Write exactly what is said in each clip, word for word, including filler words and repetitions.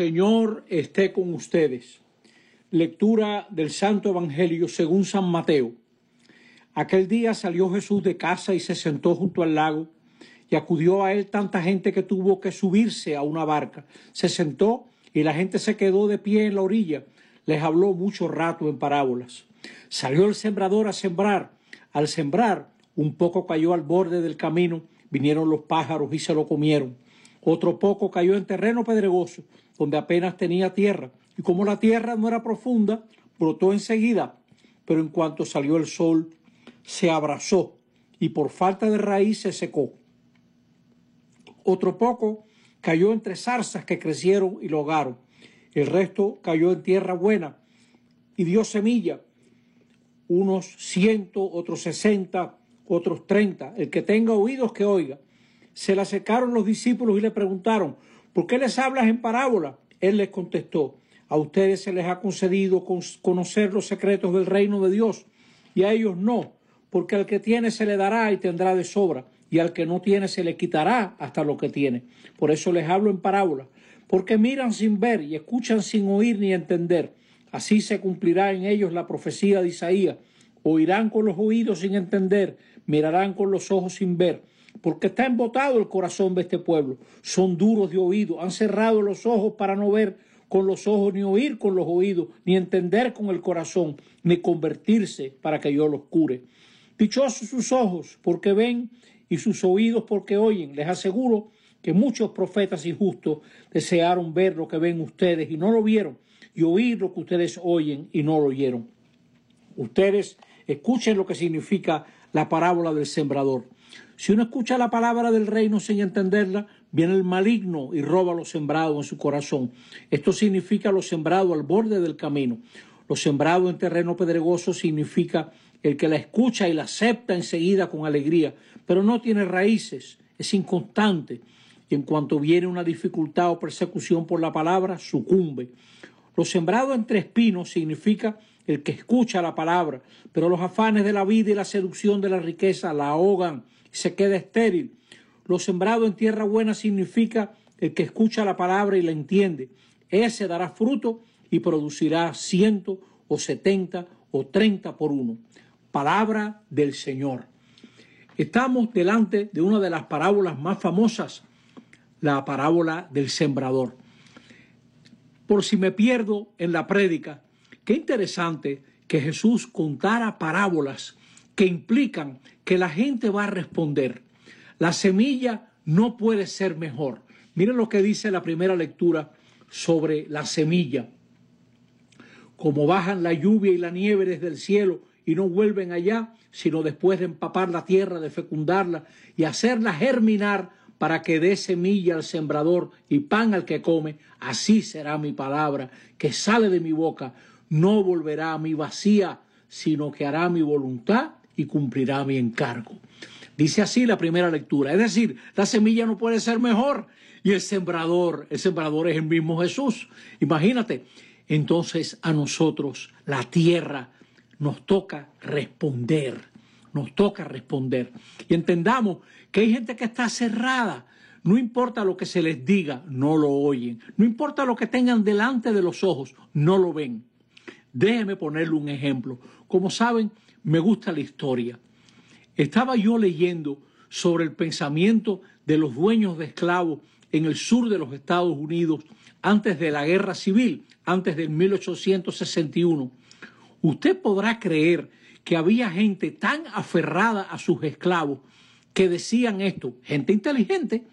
Señor esté con ustedes. Lectura del Santo Evangelio según San Mateo. Aquel día salió Jesús de casa y se sentó junto al lago, y acudió a él tanta gente que tuvo que subirse a una barca. Se sentó y la gente se quedó de pie en la orilla. Les habló mucho rato en parábolas. Salió el sembrador a sembrar. Al sembrar, un poco cayó al borde del camino, vinieron los pájaros y se lo comieron. Otro poco cayó en terreno pedregoso, donde apenas tenía tierra, y como la tierra no era profunda, brotó enseguida, pero en cuanto salió el sol, se abrasó, y por falta de raíz se secó. Otro poco cayó entre zarzas que crecieron y lo ahogaron. El resto cayó en tierra buena, y dio semilla, unos ciento, otros sesenta, otros treinta. El que tenga oídos que oiga. Se le acercaron los discípulos y le preguntaron: ¿por qué les hablas en parábola? Él les contestó: a ustedes se les ha concedido conocer los secretos del reino de Dios, y a ellos no, porque al que tiene se le dará y tendrá de sobra, y al que no tiene se le quitará hasta lo que tiene. Por eso les hablo en parábola, porque miran sin ver y escuchan sin oír ni entender. Así se cumplirá en ellos la profecía de Isaías: oirán con los oídos sin entender, mirarán con los ojos sin ver, porque está embotado el corazón de este pueblo. Son duros de oído, han cerrado los ojos para no ver con los ojos, ni oír con los oídos, ni entender con el corazón, ni convertirse para que yo los cure. Dichosos sus ojos porque ven y sus oídos porque oyen. Les aseguro que muchos profetas injustos desearon ver lo que ven ustedes y no lo vieron, y oír lo que ustedes oyen y no lo oyeron. Ustedes escuchen lo que significa la parábola del sembrador. Si uno escucha la palabra del reino sin entenderla, viene el maligno y roba lo sembrado en su corazón. Esto significa lo sembrado al borde del camino. Lo sembrado en terreno pedregoso significa el que la escucha y la acepta enseguida con alegría, pero no tiene raíces, es inconstante, y en cuanto viene una dificultad o persecución por la palabra, sucumbe. Lo sembrado entre espinos significa el que escucha la palabra, pero los afanes de la vida y la seducción de la riqueza la ahogan y se queda estéril. Lo sembrado en tierra buena significa el que escucha la palabra y la entiende. Ese dará fruto y producirá ciento o setenta o treinta por uno. Palabra del Señor. Estamos delante de una de las parábolas más famosas, la parábola del sembrador. Por si me pierdo en la prédica, qué interesante que Jesús contara parábolas que implican que la gente va a responder. La semilla no puede ser mejor. Miren lo que dice la primera lectura sobre la semilla. Como bajan la lluvia y la nieve desde el cielo y no vuelven allá, sino después de empapar la tierra, de fecundarla y hacerla germinar para que dé semilla al sembrador y pan al que come, así será mi palabra que sale de mi boca. No volverá a mí vacía, sino que hará mi voluntad y cumplirá mi encargo. Dice así la primera lectura. Es decir, la semilla no puede ser mejor. Y el sembrador, el sembrador es el mismo Jesús. Imagínate. Entonces a nosotros, la tierra, nos toca responder. Nos toca responder. Y entendamos que hay gente que está cerrada. No importa lo que se les diga, no lo oyen. No importa lo que tengan delante de los ojos, no lo ven. Déjeme ponerle un ejemplo. Como saben, me gusta la historia. Estaba yo leyendo sobre el pensamiento de los dueños de esclavos en el sur de los Estados Unidos antes de la Guerra Civil, antes del mil ochocientos sesenta y uno. Usted podrá creer que había gente tan aferrada a sus esclavos que decían esto, gente inteligente: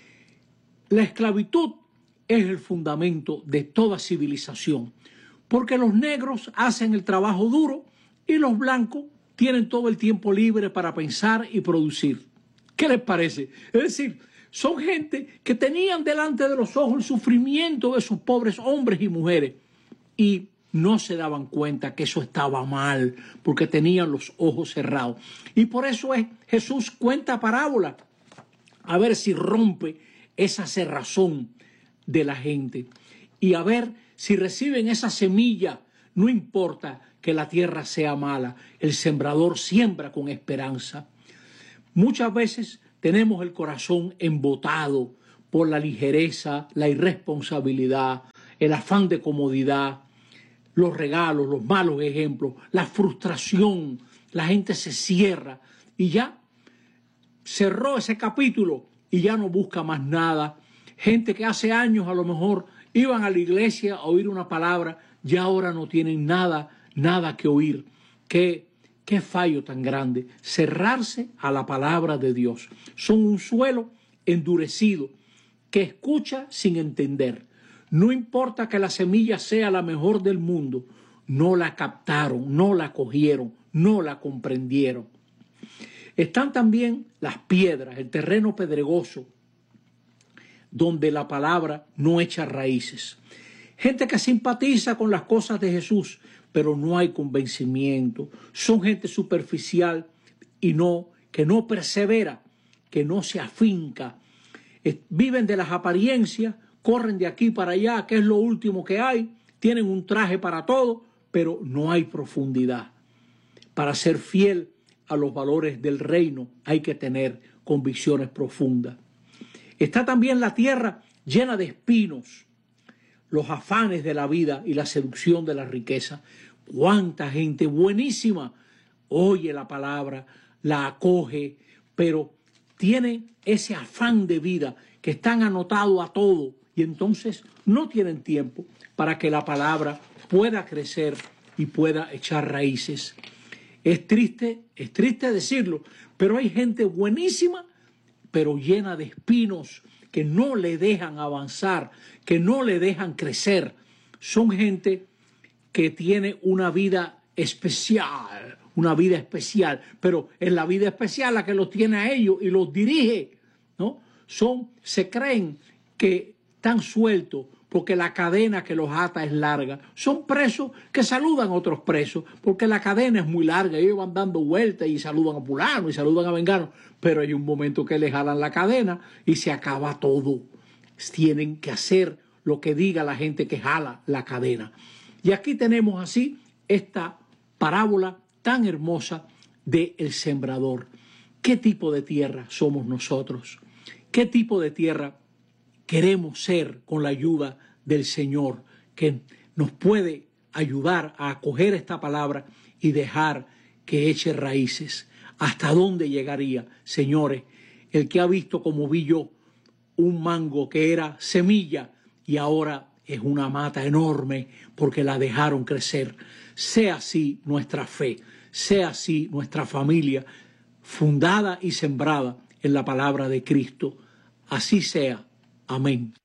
la esclavitud es el fundamento de toda civilización, porque los negros hacen el trabajo duro y los blancos tienen todo el tiempo libre para pensar y producir. ¿Qué les parece? Es decir, son gente que tenían delante de los ojos el sufrimiento de sus pobres hombres y mujeres y no se daban cuenta que eso estaba mal porque tenían los ojos cerrados. Y por eso es, Jesús cuenta parábola a ver si rompe esa cerrazón de la gente y a ver si reciben esa semilla. No importa que la tierra sea mala, el sembrador siembra con esperanza. Muchas veces tenemos el corazón embotado por la ligereza, la irresponsabilidad, el afán de comodidad, los regalos, los malos ejemplos, la frustración. La gente se cierra y ya cerró ese capítulo y ya no busca más nada. Gente que hace años a lo mejor iban a la iglesia a oír una palabra, ya ahora no tienen nada, nada que oír. Qué, qué fallo tan grande, cerrarse a la palabra de Dios. Son un suelo endurecido que escucha sin entender. No importa que la semilla sea la mejor del mundo, no la captaron, no la cogieron, no la comprendieron. Están también las piedras, el terreno pedregoso, donde la palabra no echa raíces. Gente que simpatiza con las cosas de Jesús, pero no hay convencimiento. Son gente superficial y no, que no persevera, que no se afinca. Viven de las apariencias, corren de aquí para allá, que es lo último que hay, tienen un traje para todo, pero no hay profundidad. Para ser fiel a los valores del reino hay que tener convicciones profundas. Está también la tierra llena de espinos, los afanes de la vida y la seducción de la riqueza. Cuánta gente buenísima oye la palabra, la acoge, pero tiene ese afán de vida que están anotados a todo y entonces no tienen tiempo para que la palabra pueda crecer y pueda echar raíces. Es triste, es triste decirlo, pero hay gente buenísima, pero llena de espinos que no le dejan avanzar, que no le dejan crecer. Son gente que tiene una vida especial, una vida especial, pero es la vida especial la que los tiene a ellos y los dirige, ¿no? Son, se creen que están sueltos porque la cadena que los ata es larga. Son presos que saludan a otros presos porque la cadena es muy larga. Ellos van dando vueltas y saludan a fulano y saludan a vengano, pero hay un momento que les jalan la cadena y se acaba todo. Tienen que hacer lo que diga la gente que jala la cadena. Y aquí tenemos así esta parábola tan hermosa del sembrador. ¿Qué tipo de tierra somos nosotros? ¿Qué tipo de tierra queremos ser con la ayuda del Señor, que nos puede ayudar a acoger esta palabra y dejar que eche raíces? ¿Hasta dónde llegaría, señores? El que ha visto como vi yo un mango que era semilla y ahora es una mata enorme porque la dejaron crecer. Sea así nuestra fe, sea así nuestra familia, fundada y sembrada en la palabra de Cristo. Así sea. Amén.